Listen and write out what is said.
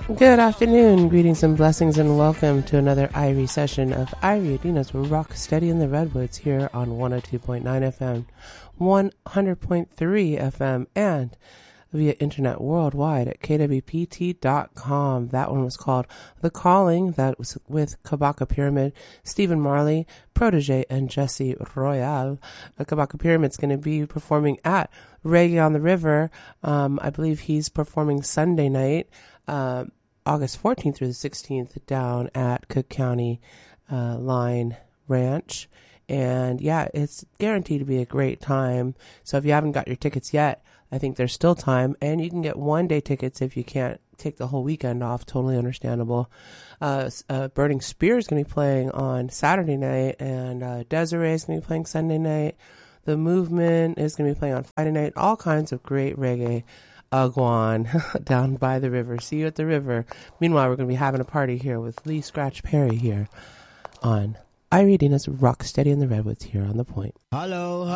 Good afternoon, greetings and blessings, and welcome to another Irie session of Irie Adina's Rock Steady in the Redwoods here on 102.9 FM, 100.3 FM, and via internet worldwide at kwpt.com. That one was called The Calling. That was with Kabaka Pyramid, Stephen Marley, Protege, and Jesse Royale. Kabaka Pyramid's going to be performing at Reggae on the River. I believe he's performing Sunday night, August 14th through the 16th down at Cook County Line Ranch. And yeah, it's guaranteed to be a great time. So if you haven't got your tickets yet, I think there's still time. And you can get one-day tickets if you can't take the whole weekend off. Totally understandable. Burning Spear is going to be playing on Saturday night. And Desiree is going to be playing Sunday night. The Movement is going to be playing on Friday night. All kinds of great reggae. Aguan down by the river. See you at the river. Meanwhile, we're going to be having a party here with Lee Scratch Perry here on Irie Adina's Rock Steady in the Redwoods here on The Point. Hello.